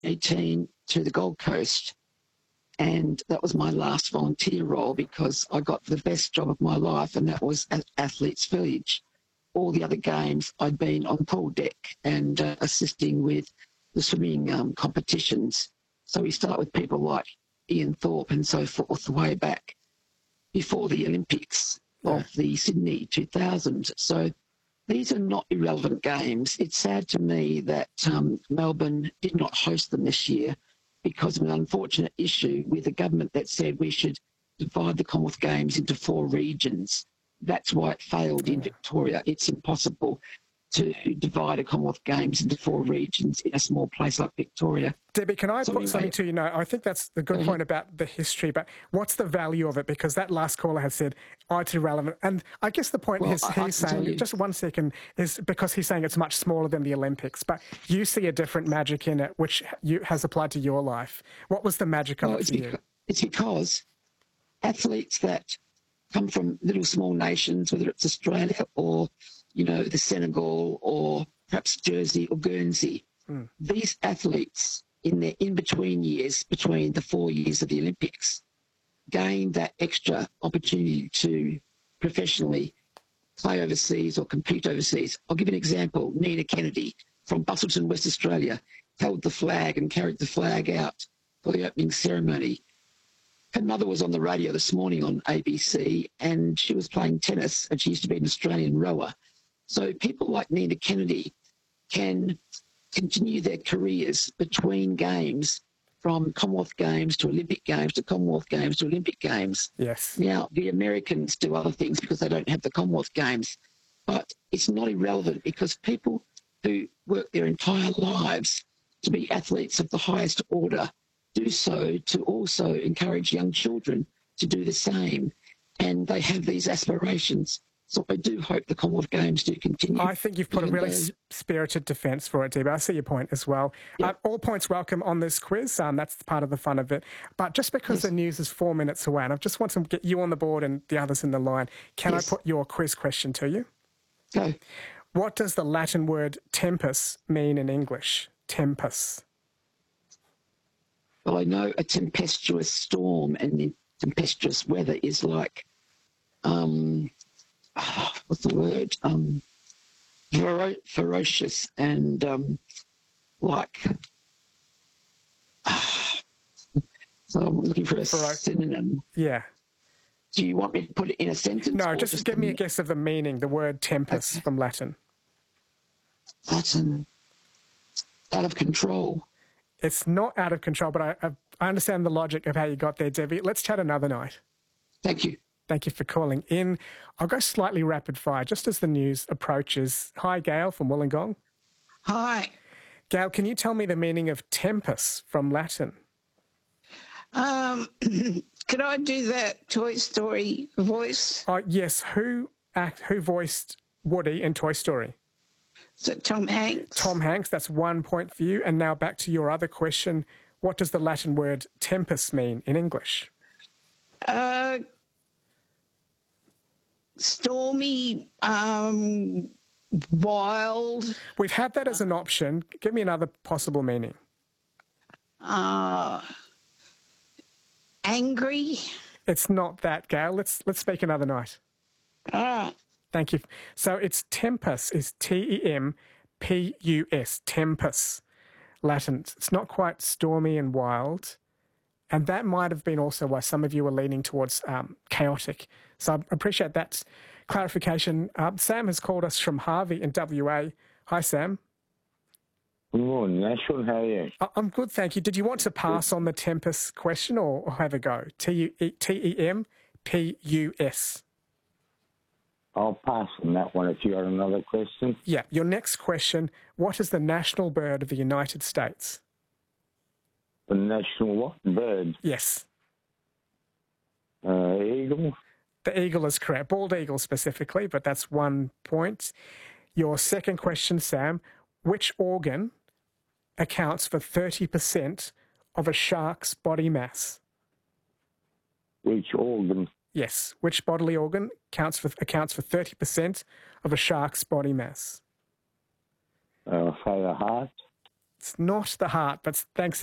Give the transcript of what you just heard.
2018 to the Gold Coast, and that was my last volunteer role because I got the best job of my life, and that was at Athletes Village. All the other games, I'd been on pool deck and assisting with the swimming competitions. So we start with people like Ian Thorpe and so forth way back before the Olympics of the Sydney 2000. So these are not irrelevant games. It's sad to me that Melbourne did not host them this year because of an unfortunate issue with the government that said we should divide the Commonwealth Games into 4 regions. That's why it failed in Victoria. It's impossible to divide a Commonwealth Games into 4 regions in a small place like Victoria. Debbie, can I put something to you? No, I think that's the good point about the history, but what's the value of it? Because that last caller has said, it's irrelevant. And I guess the point he's saying, just 1 second, is because he's saying it's much smaller than the Olympics, but you see a different magic in it, which has applied to your life. What was the magic of it for you? It's because athletes that come from little small nations, whether it's Australia or, the Senegal or perhaps Jersey or Guernsey, these athletes in their in-between years, between the 4 years of the Olympics, gain that extra opportunity to professionally play overseas or compete overseas. I'll give you an example. Nina Kennedy from Busselton, West Australia, held the flag and carried the flag out for the opening ceremony. Her mother was on the radio this morning on ABC, and she was playing tennis, and she used to be an Australian rower. So people like Nina Kennedy can continue their careers between games, from Commonwealth Games to Olympic Games to Commonwealth Games to Olympic Games. Yes. Now, the Americans do other things because they don't have the Commonwealth Games, but it's not irrelevant because people who work their entire lives to be athletes of the highest order do so to also encourage young children to do the same, and they have these aspirations. So I do hope the Commonwealth Games do continue. I think you've put a really spirited defence for it, Debbie. I see your point as well. Yep. All points welcome on this quiz. That's part of the fun of it. But just because the news is 4 minutes away, and I just want to get you on the board and the others in the line, can I put your quiz question to you? Go. What does the Latin word tempus mean in English? Tempus. Well, I know a tempestuous storm and the tempestuous weather is like, what's the word? Ferocious and so I'm looking for a synonym. Yeah. Do you want me to put it in a sentence? No, just give me a guess of the meaning, the word tempus from Latin. Latin. Out of control. It's not out of control, but I understand the logic of how you got there, Debbie. Let's chat another night. Thank you. Thank you for calling in. I'll go slightly rapid fire just as the news approaches. Hi, Gail from Wollongong. Hi. Gail, can you tell me the meaning of tempus from Latin? Could I do that Toy Story voice? Yes. Who voiced Woody in Toy Story? Is it Tom Hanks? Tom Hanks, that's 1 point for you. And now back to your other question. What does the Latin word tempus mean in English? Stormy, wild. We've had that as an option. Give me another possible meaning. Angry. It's not that, Gail. Let's speak another night. Thank you. So it's tempus, is T-E-M-P-U-S, tempus, Latin. It's not quite stormy and wild. And that might have been also why some of you were leaning towards chaotic. So I appreciate that clarification. Sam has called us from Harvey in WA. Hi, Sam. Good morning, Nashville. How are you? I'm good, thank you. Did you want to pass on the tempus question or have a go? T-E-M-P-U-S. I'll pass on that one if you got another question. Yeah. Your next question, what is the national bird of the United States? The national what? Bird? Yes. Eagle? The eagle is correct. Bald eagle specifically, but that's 1 point. Your second question, Sam, which organ accounts for 30% of a shark's body mass? Which organ? Yes. Which bodily organ accounts for 30% of a shark's body mass? Say the heart. It's not the heart, but thanks.